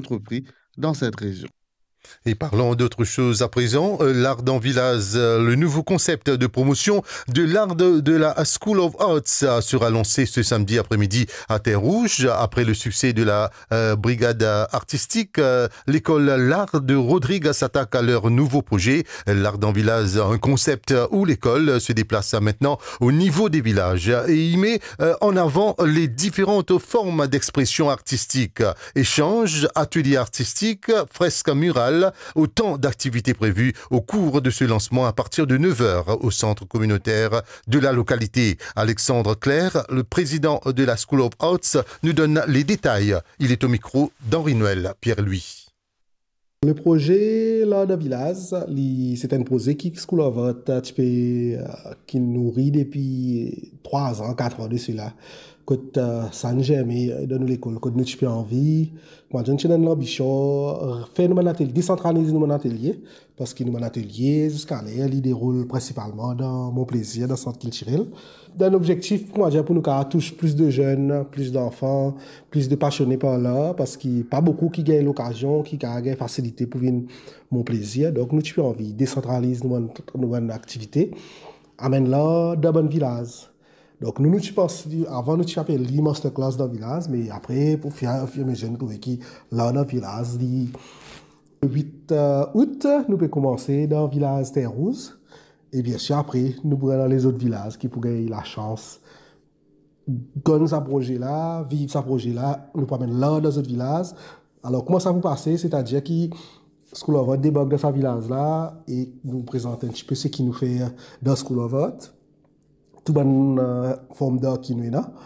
entrepris dans cette région. Et parlons d'autre chose à présent, l'art dans Villaz, le nouveau concept de promotion de l'art de la School of Arts sera lancé ce samedi après-midi à Terre-Rouge. Après le succès de la brigade artistique, l'école L'Art de Rodrigue s'attaque à leur nouveau projet. L'art dans Villaz, un concept où l'école se déplace maintenant au niveau des villages et y met en avant les différentes formes d'expression artistique. Échanges, ateliers artistiques, fresques murales, autant d'activités prévues au cours de ce lancement à partir de 9h au centre communautaire de la localité. Alexandre Claire, le président de la School of Arts, nous donne les détails. Il est au micro d'Henri-Noël Pierre-Louis. Le projet là de Villaz, c'est un projet qui School of Art qui nourrit depuis 3 ans, 4 ans de cela. Quand ça nous jamais dans l'école, quand nous avons envie, moi j'ai une ambition faire nous atelier, décentraliser nos ateliers, parce que nous ateliers jusqu'à là, ils déroulent principalement dans mon plaisir, dans le centre culturel. D'un objectif, moi j'ai pour nous toucher plus de jeunes, plus d'enfants, plus de passionnés par là, parce qu'il n'y a pas beaucoup qui gagnent l'occasion, qui gagnent facilité pour venir mon plaisir. Donc nous avons envie décentraliser nos activités, amène là dans bon village. Donc, nous pensons, avant, nous avons fait masterclass dans le village, mais après, pour faire mes jeunes, nous trouvons que là, dans le village, le 8 août, nous pouvons commencer dans le village Terre-Rouge. Et bien sûr, après, nous pourrons dans les autres villages qui pourraient avoir la chance de gagner ce projet-là, vivre ce projet-là, nous pourrons là dans les autres villages. Alors, comment ça vous passe? C'est-à-dire que School of Art débarque dans ce village-là et nous présente un petit peu ce qu'il nous fait dans School of Art. Tout bonne forme d'art qui nous est là.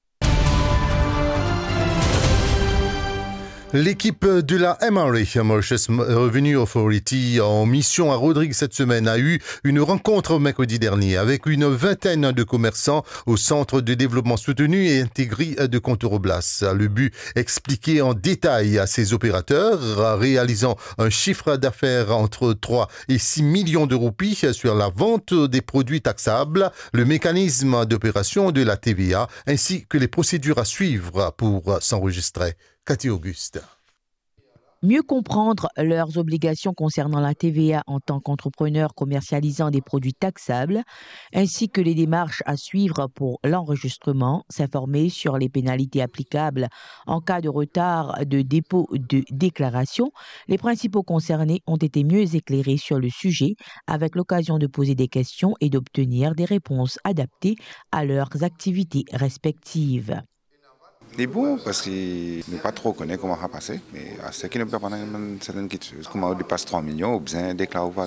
L'équipe de la MRA, Mauritius Revenue Authority, en mission à Rodrigue cette semaine, a eu une rencontre mercredi dernier avec une vingtaine de commerçants au centre de développement soutenu et intégré de Contouroblas. Le but, expliquer en détail à ces opérateurs réalisant un chiffre d'affaires entre 3 et 6 millions de roupies sur la vente des produits taxables, le mécanisme d'opération de la TVA, ainsi que les procédures à suivre pour s'enregistrer. Cathy Auguste. Mieux comprendre leurs obligations concernant la TVA en tant qu'entrepreneur commercialisant des produits taxables, ainsi que les démarches à suivre pour l'enregistrement, s'informer sur les pénalités applicables en cas de retard de dépôt de déclaration. Les principaux concernés ont été mieux éclairés sur le sujet, avec l'occasion de poser des questions et d'obtenir des réponses adaptées à leurs activités respectives. C'est bon parce que nous pas trop connaître comment ça va passer, mais c'est qui nous peut prendre certaines choses. Comment on dépasse 3 millions, on besoin déclarer ou pas.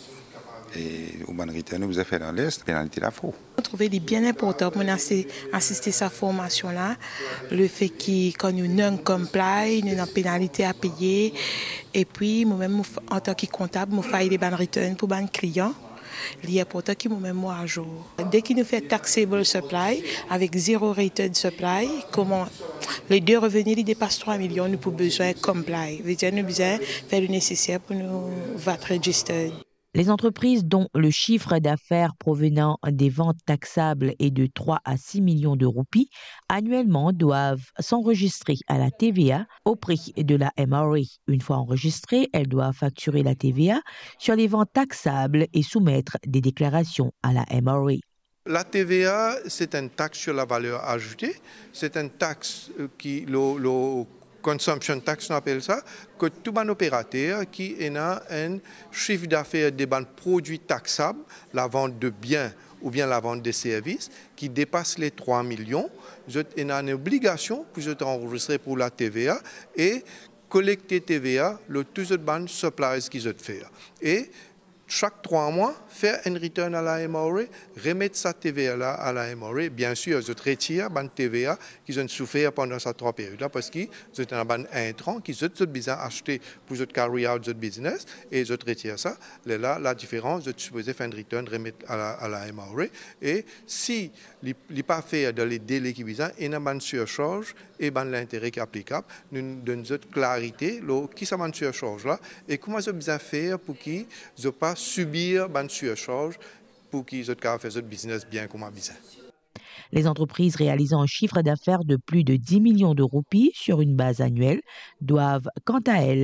Et au ban return, nous avons fait dans l'Est, pénalité la faux. On trouvait des bien important pour assister à cette formation-là. Le fait que quand nous non comply, nous avons pénalité à payer. Et puis, moi-même, en tant que comptable, nous faisons des ban return pour ban clients. Il est important qu'il nous mette à jour. Dès qu'il nous fait taxable supply, avec zéro rated supply, comment les deux revenus dépassent 3 millions, nous avons besoin de comply. Nous avons besoin de faire le nécessaire pour nous VAT register. Les entreprises dont le chiffre d'affaires provenant des ventes taxables est de 3 à 6 millions de roupies annuellement doivent s'enregistrer à la TVA au prix de la MRA. Une fois enregistrées, elles doivent facturer la TVA sur les ventes taxables et soumettre des déclarations à la MRA. La TVA, c'est une taxe sur la valeur ajoutée. C'est une taxe qui consumption tax, on appelle ça, que tout un opérateur qui a un chiffre d'affaires des produits taxables, la vente de biens ou bien la vente de services, qui dépasse les 3 millions, ils ont une obligation pour enregistrer pour la TVA et collecter TVA, tous les banques supplies qu'ils ont fait. Et chaque 3 mois, faire un return à la MRA, remettre sa TVA là à la MRA. Bien sûr, ils retirent la TVA qu'ils ont souffert pendant ces 3 périodes-là parce qu'ils ont un intrant qu'ils ont besoin d'acheter pour carry out leur business et ils retirent ça. Là, la différence, ils sont supposés faire un return, remettre à la MRA. Et si il n'est pas fait dans les délais qui visent, il y a une surcharge et l'intérêt qui est applicable. Nous donnons une clarité, qui ça une surcharge-là et comment ils ont besoin de faire pour qu'ils ne pas subir une surcharge pour qu'ils aient fait leur business bien comme besoin. Les entreprises réalisant un chiffre d'affaires de plus de 10 millions de roupies sur une base annuelle doivent, quant à elles,